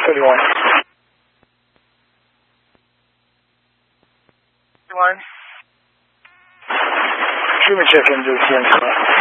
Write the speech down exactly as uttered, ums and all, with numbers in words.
thirty-one. One. Treatment check into the C N C.